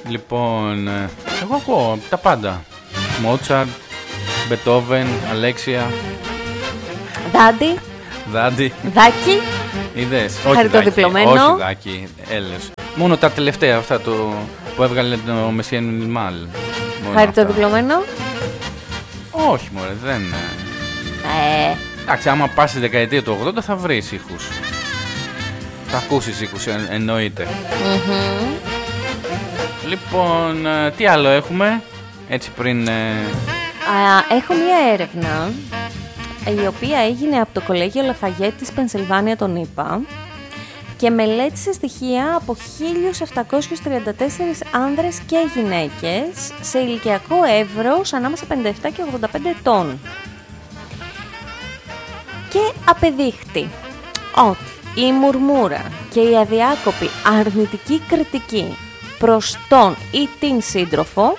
Λοιπόν, εγώ ακούω τα πάντα. Μότσαρτ, Μπετόβεν, Αλέξια. Δάντι. Δάκη. Είδες, Χαριτοδιπλωμένο. όχι Δάκη, έλεος. Μόνο τα τελευταία αυτά που έβγαλε το Μεσσιέν Μινιμάλ. Χαριτοδιπλωμένο. Όχι μωρέ, δεν... Εντάξει, άμα πας στη δεκαετία του 80 θα βρεις ήχους. Θα ακούσεις ήχους, εννοείται. Λοιπόν, τι άλλο έχουμε, έτσι πριν... Έχω μια έρευνα η οποία έγινε από το Κολέγιο Λαφαγέτ της Πενσιλβάνια των ΗΠΑ και μελέτησε στοιχεία από 1.734 άνδρες και γυναίκες σε ηλικιακό εύρος ανάμεσα 57 και 85 ετών. Και απεδείχθη ότι η μουρμούρα και η αδιάκοπη αρνητική κριτική προς τον ή την σύντροφο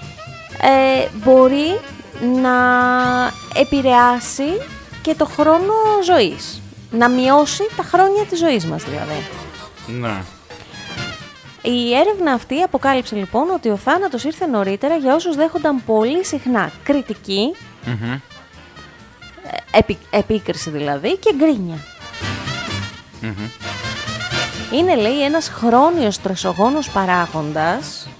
μπορεί να επηρεάσει και το χρόνο ζωής. Να μειώσει τα χρόνια της ζωής μας δηλαδή. Ναι. Η έρευνα αυτή αποκάλυψε λοιπόν ότι ο θάνατος ήρθε νωρίτερα για όσους δέχονταν πολύ συχνά κριτική, επίκριση δηλαδή, και γκρίνια. Είναι, λέει, ένας χρόνιος στρεσογόνος παράγοντας.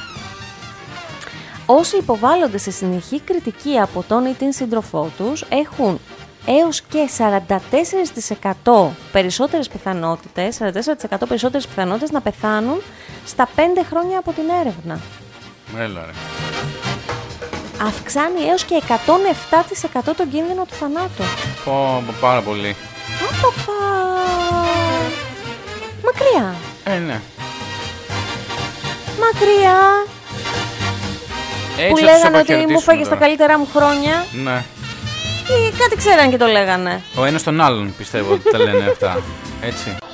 Όσοι υποβάλλονται σε συνεχή κριτική από τον ή την σύντροφό τους έχουν έως και 44% περισσότερες πιθανότητες, 44% περισσότερες πιθανότητες να πεθάνουν στα 5 χρόνια από την έρευνα. Έλα ρε. Αυξάνει έως και 107% τον κίνδυνο του θανάτου. Πάρα πολύ. Μακριά. Ναι. Μακριά. Έτσι που λέγανε ότι μου φάγες τα καλύτερά μου χρόνια. Ναι. Ή κάτι ξέραν και το λέγανε. Ο ένας τον άλλον πιστεύω ότι τα λένε αυτά. Έτσι.